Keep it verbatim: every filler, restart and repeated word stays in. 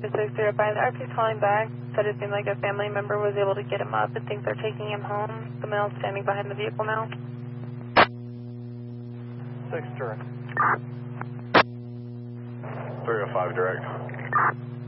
six zero five, the R P's calling back. Said it seemed like a family member was able to get him up and thinks they're taking him home. The male's standing behind the vehicle now. six direct. three oh five direct.